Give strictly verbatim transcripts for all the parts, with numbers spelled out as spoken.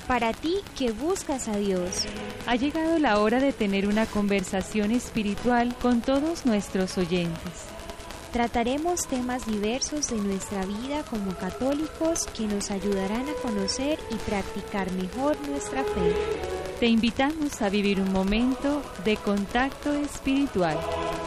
Para ti que buscas a Dios, ha llegado la hora de tener una conversación espiritual con todos nuestros oyentes. Trataremos temas diversos de nuestra vida como católicos que nos ayudarán a conocer y practicar mejor nuestra fe. Te invitamos a vivir un momento de contacto espiritual.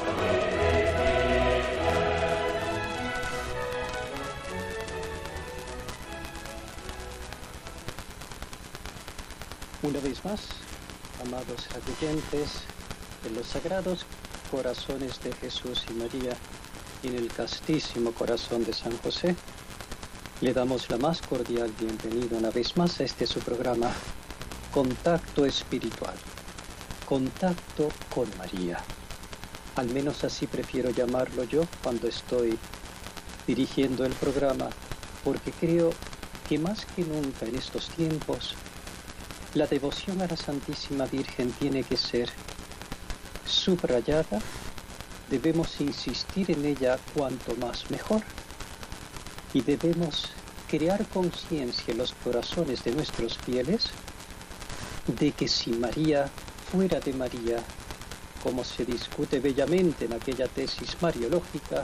Una vez más, amados oyentes, en los sagrados corazones de Jesús y María y en el castísimo corazón de San José, le damos la más cordial bienvenida una vez más a este su programa, Contacto Espiritual, Contacto con María. Al menos así prefiero llamarlo yo cuando estoy dirigiendo el programa, porque creo que más que nunca en estos tiempos, la devoción a la Santísima Virgen tiene que ser subrayada, debemos insistir en ella cuanto más mejor y debemos crear conciencia en los corazones de nuestros fieles de que si María fuera de María, como se discute bellamente en aquella tesis mariológica,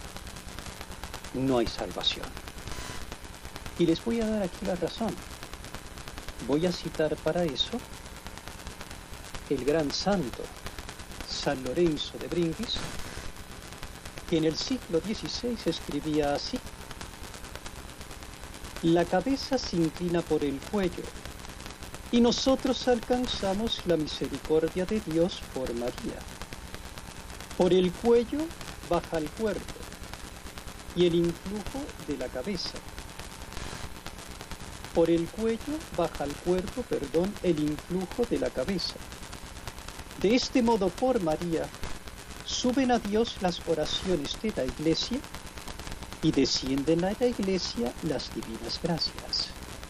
no hay salvación. Y les voy a dar aquí la razón. Voy a citar para eso el gran santo San Lorenzo de Brindis, que en el siglo dieciséis escribía así: la cabeza se inclina por el cuello y nosotros alcanzamos la misericordia de Dios por María. Por el cuello baja el cuerpo y el influjo de la cabeza. Por el cuello baja al cuerpo, perdón, el influjo de la cabeza. De este modo, por María, suben a Dios las oraciones de la Iglesia y descienden a la Iglesia las divinas gracias.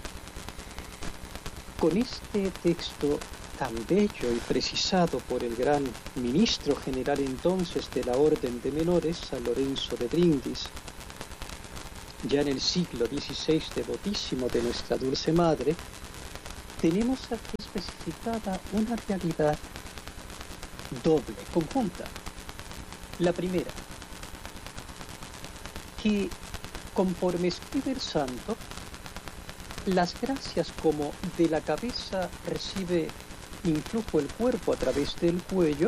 Con este texto tan bello y precisado por el gran ministro general entonces de la Orden de Menores, San Lorenzo de Brindis, ya en el siglo dieciséis devotísimo de nuestra Dulce Madre, tenemos aquí especificada una realidad doble, conjunta. La primera, que conforme escribe el santo, las gracias como de la cabeza recibe influjo el cuerpo a través del cuello,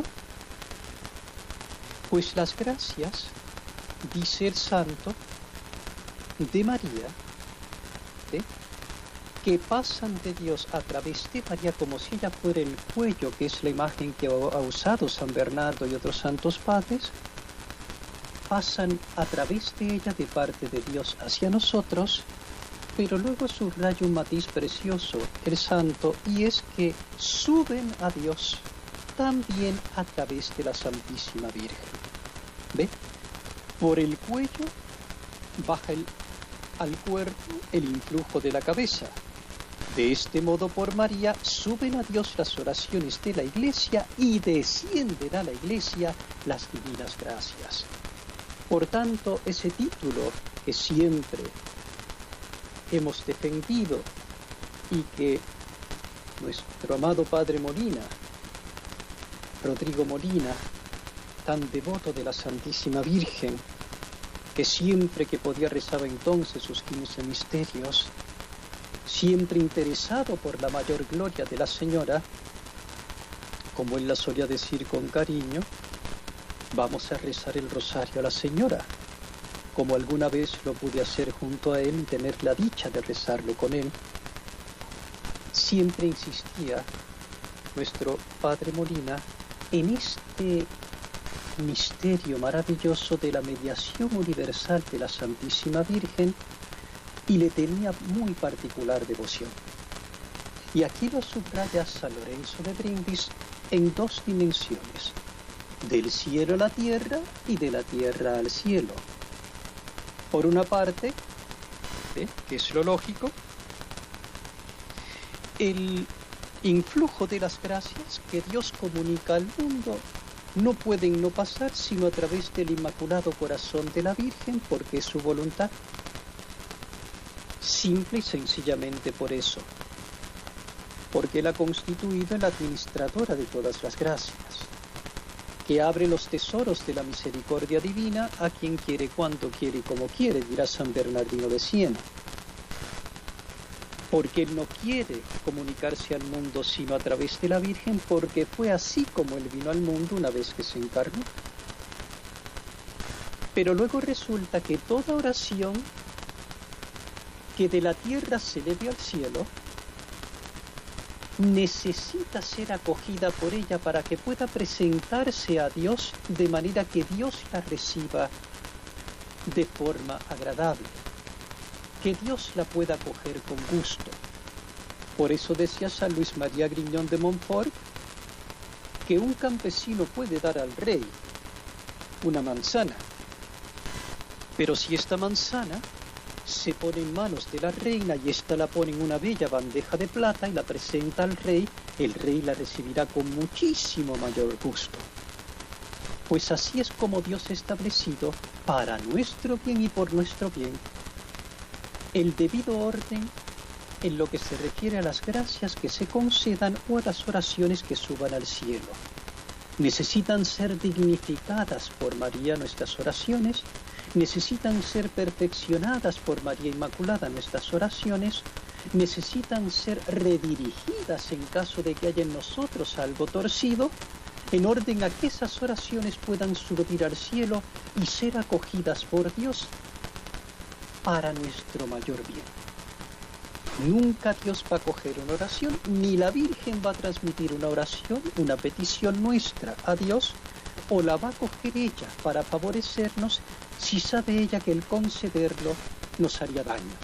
pues las gracias, dice el santo, de María, ¿eh? que pasan de Dios a través de María como si ella fuera el cuello, que es la imagen que ha usado San Bernardo y otros santos padres, pasan a través de ella de parte de Dios hacia nosotros, pero luego subraya un matiz precioso el santo, y es que suben a Dios también a través de la Santísima Virgen. ¿Ve? Por el cuello baja el, al cuerpo el influjo de la cabeza. De este modo, por María, suben a Dios las oraciones de la Iglesia y descienden a la Iglesia las divinas gracias. Por tanto, ese título que siempre hemos defendido y que nuestro amado Padre Molina, Rodrigo Molina, tan devoto de la Santísima Virgen, que siempre que podía rezaba entonces sus quince misterios, siempre interesado por la mayor gloria de la Señora, como él la solía decir con cariño, vamos a rezar el rosario a la Señora, como alguna vez lo pude hacer junto a él y tener la dicha de rezarlo con él. Siempre insistía nuestro Padre Molina en este misterio maravilloso de la mediación universal de la Santísima Virgen, y le tenía muy particular devoción. Y aquí lo subraya San Lorenzo de Brindis en dos dimensiones: del cielo a la tierra y de la tierra al cielo. Por una parte, ¿eh? que es lo lógico, el influjo de las gracias que Dios comunica al mundo no pueden no pasar sino a través del Inmaculado Corazón de la Virgen, porque es su voluntad. Simple y sencillamente por eso. porque Él ha constituido en la administradora de todas las gracias, que abre los tesoros de la misericordia divina a quien quiere, cuando quiere y como quiere, dirá San Bernardino de Siena. Porque Él no quiere comunicarse al mundo sino a través de la Virgen, porque fue así como Él vino al mundo una vez que se encarnó. Pero luego resulta que toda oración que de la tierra se eleve al cielo necesita ser acogida por ella para que pueda presentarse a Dios de manera que Dios la reciba de forma agradable, que Dios la pueda acoger con gusto. Por eso decía San Luis María Grignon de Montfort que un campesino puede dar al rey una manzana, pero si esta manzana se pone en manos de la reina y ésta la pone en una bella bandeja de plata y la presenta al rey, el rey la recibirá con muchísimo mayor gusto. Pues así es como Dios ha establecido, para nuestro bien y por nuestro bien, el debido orden en lo que se refiere a las gracias que se concedan o a las oraciones que suban al cielo. Necesitan ser dignificadas por María nuestras oraciones, necesitan ser perfeccionadas por María Inmaculada nuestras oraciones, necesitan ser redirigidas en caso de que haya en nosotros algo torcido, en orden a que esas oraciones puedan subir al cielo y ser acogidas por Dios para nuestro mayor bien. Nunca Dios va a acoger una oración, ni la Virgen va a transmitir una oración, una petición nuestra a Dios, o la va a acoger ella para favorecernos si sabe ella que el concederlo nos haría daño.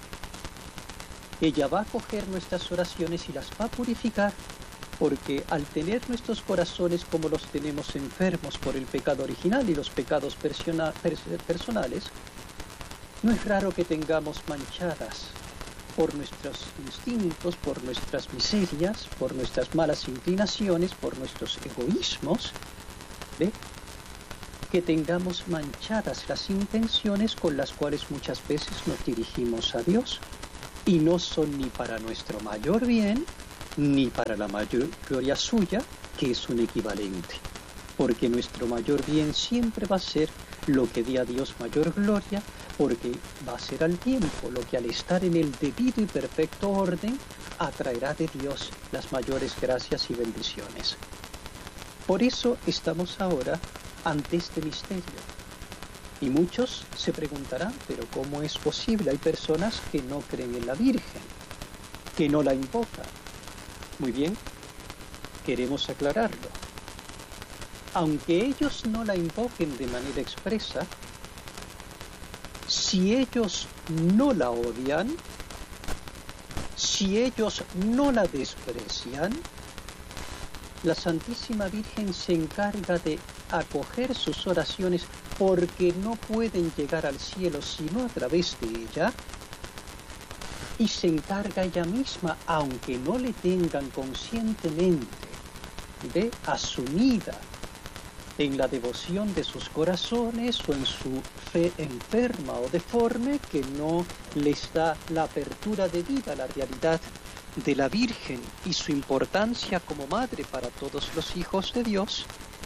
Ella va a acoger nuestras oraciones y las va a purificar, porque al tener nuestros corazones como los tenemos enfermos por el pecado original y los pecados persona, pers personales, no es raro que tengamos manchadas por nuestros instintos, por nuestras miserias, por nuestras malas inclinaciones, por nuestros egoísmos, ¿ve? Que tengamos manchadas las intenciones con las cuales muchas veces nos dirigimos a Dios y no son ni para nuestro mayor bien ni para la mayor gloria suya, que es un equivalente, porque nuestro mayor bien siempre va a ser lo que dé a Dios mayor gloria, porque va a ser al tiempo lo que al estar en el debido y perfecto orden atraerá de Dios las mayores gracias y bendiciones. Por eso estamos ahora ante este misterio. Y muchos se preguntarán, pero ¿cómo es posible? Hay personas que no creen en la Virgen, que no la invocan. Muy bien, queremos aclararlo. Aunque ellos no la invoquen de manera expresa, si ellos no la odian, si ellos no la desprecian, la Santísima Virgen se encarga de acoger sus oraciones porque no pueden llegar al cielo sino a través de ella, y se encarga ella misma, aunque no le tengan conscientemente, de asumida en la devoción de sus corazones o en su fe enferma o deforme, que no les da la apertura debida a la realidad de la Virgen y su importancia como madre para todos los hijos de Dios,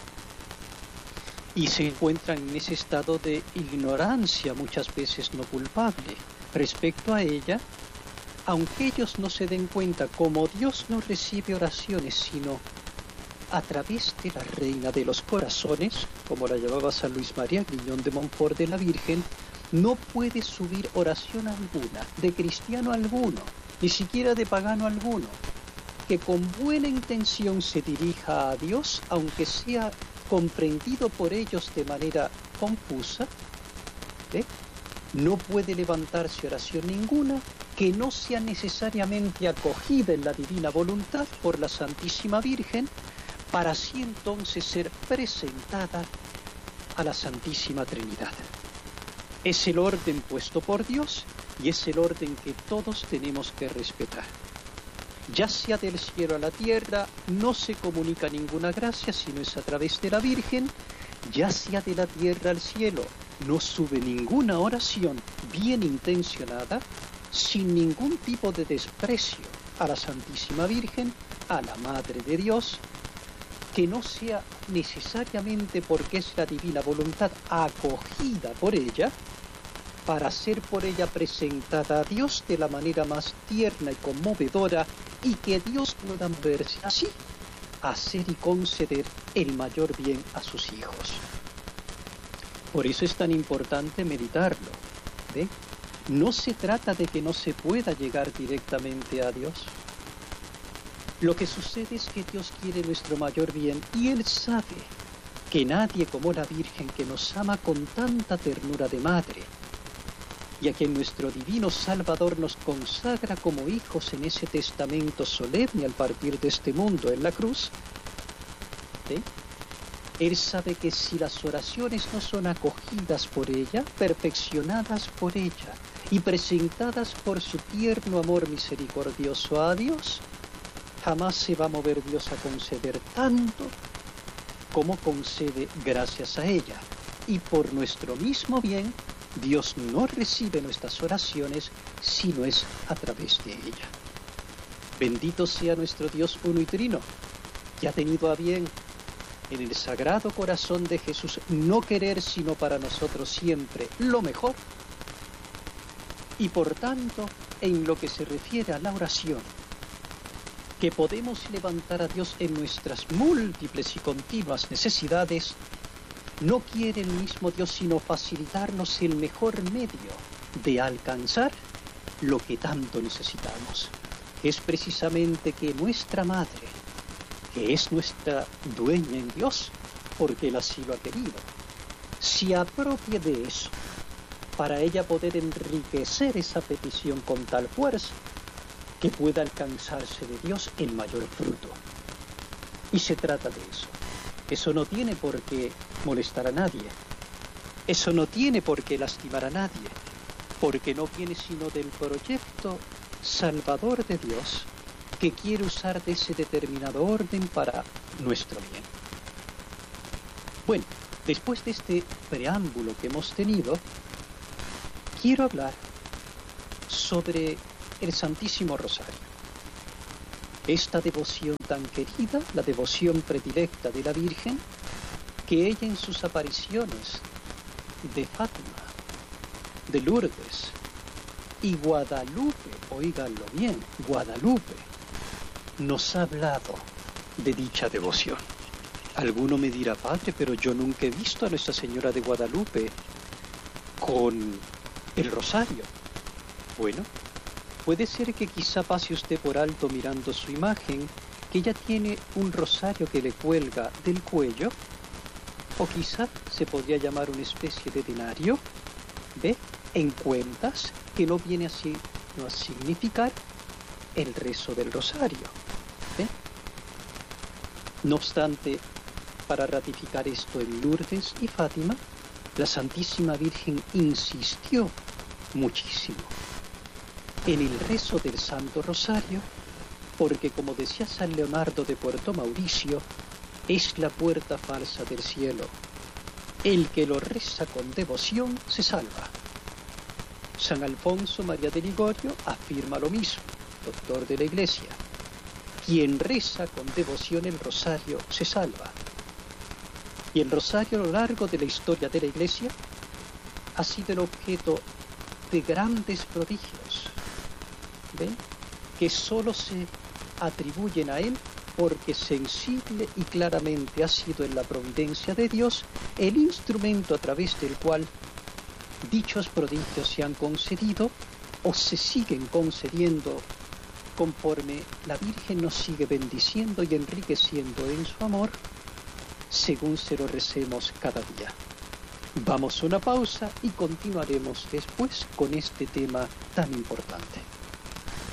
y se encuentran en ese estado de ignorancia muchas veces no culpable respecto a ella. Aunque ellos no se den cuenta, como Dios no recibe oraciones sino a través de la Reina de los Corazones, como la llamaba San Luis María Grignon de Montfort de la Virgen, no puede subir oración alguna, de cristiano alguno, ni siquiera de pagano alguno, que con buena intención se dirija a Dios, aunque sea comprendido por ellos de manera confusa, ¿eh? No puede levantarse oración ninguna que no sea necesariamente acogida en la divina voluntad por la Santísima Virgen, para así entonces ser presentada a la Santísima Trinidad. Es el orden puesto por Dios y es el orden que todos tenemos que respetar. Ya sea del cielo a la tierra, no se comunica ninguna gracia sino es a través de la Virgen, ya sea de la tierra al cielo, no sube ninguna oración bien intencionada, sin ningún tipo de desprecio a la Santísima Virgen, a la Madre de Dios, que no sea necesariamente porque es la divina voluntad acogida por ella, para ser por ella presentada a Dios de la manera más tierna y conmovedora, y que Dios pueda moverse así, hacer y conceder el mayor bien a sus hijos. Por eso es tan importante meditarlo, ¿ve? No se trata de que no se pueda llegar directamente a Dios. Lo que sucede es que Dios quiere nuestro mayor bien y Él sabe que nadie como la Virgen, que nos ama con tanta ternura de madre, y a quien nuestro divino Salvador nos consagra como hijos en ese testamento solemne al partir de este mundo en la cruz, ¿sí? Él sabe que si las oraciones no son acogidas por ella, perfeccionadas por ella y presentadas por su tierno amor misericordioso a Dios, jamás se va a mover Dios a conceder tanto como concede gracias a ella. Y por nuestro mismo bien, Dios no recibe nuestras oraciones si no es a través de ella. Bendito sea nuestro Dios uno y trino, que ha tenido a bien en el Sagrado Corazón de Jesús no querer sino para nosotros siempre lo mejor. Y por tanto, en lo que se refiere a la oración, que podemos levantar a Dios en nuestras múltiples y continuas necesidades, no quiere el mismo Dios sino facilitarnos el mejor medio de alcanzar lo que tanto necesitamos. Es precisamente que nuestra Madre, que es nuestra dueña en Dios, porque Él así lo ha querido, se apropie de eso, para ella poder enriquecer esa petición con tal fuerza, que pueda alcanzarse de Dios el mayor fruto. Y se trata de eso. Eso no tiene por qué molestar a nadie. Eso no tiene por qué lastimar a nadie, porque no viene sino del proyecto salvador de Dios, que quiere usar de ese determinado orden para nuestro bien. Bueno, después de este preámbulo que hemos tenido, quiero hablar sobre el Santísimo Rosario. Esta devoción tan querida, la devoción predilecta de la Virgen, que ella en sus apariciones de Fátima, de Lourdes y Guadalupe, oíganlo bien, Guadalupe, nos ha hablado de dicha devoción. Alguno me dirá, padre, pero yo nunca he visto a Nuestra Señora de Guadalupe con el rosario. Bueno, puede ser que quizá pase usted por alto mirando su imagen, que ella tiene un rosario que le cuelga del cuello, o quizá se podría llamar una especie de denario, ¿ve? En cuentas, que no viene así no a significar el rezo del rosario, ¿ve? No obstante, para ratificar esto en Lourdes y Fátima, la Santísima Virgen insistió muchísimo en el rezo del Santo Rosario, porque como decía San Leonardo de Puerto Mauricio, es la puerta falsa del cielo. El que lo reza con devoción se salva. San Alfonso María de Ligorio afirma lo mismo, doctor de la Iglesia. Quien reza con devoción el rosario se salva. Y el rosario a lo largo de la historia de la Iglesia ha sido el objeto de grandes prodigios, ¿ven? Que solo se atribuyen a él porque sensible y claramente ha sido en la providencia de Dios el instrumento a través del cual dichos prodigios se han concedido o se siguen concediendo conforme la Virgen nos sigue bendiciendo y enriqueciendo en su amor, según se lo recemos cada día. Vamos a una pausa y continuaremos después con este tema tan importante.